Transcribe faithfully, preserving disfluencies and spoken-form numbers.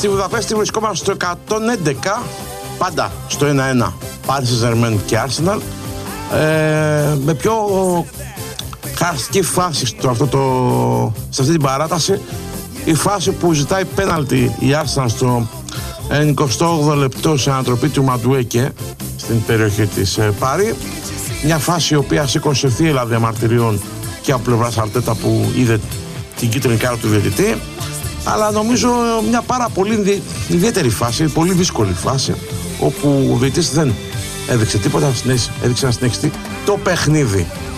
Στη Βουδαπέστη βρισκόμαστε στο εκατόν έντεκα, πάντα στο ένα ένα, Paris Saint-Germain και Arsenal, ε, με πιο χαρακτική φάση στο, αυτό το, σε αυτή την παράταση, η φάση που ζητάει πέναλτι η Arsenal στο εικοστό όγδοο λεπτό σε ανατροπή του Μαντουέκε στην περιοχή της ε, Πάρη. Μια φάση η οποία σήκωσε θύελλα διαμαρτυριών και από πλευράς Αρτέτα που είδε την κίτρινη κάρτα του διαιτητή, αλλά νομίζω μια πάρα πολύ ιδιαίτερη φάση, πολύ δύσκολη φάση, όπου ο διαιτητής δεν έδειξε τίποτα, έδειξε να συνεχιστεί το παιχνίδι.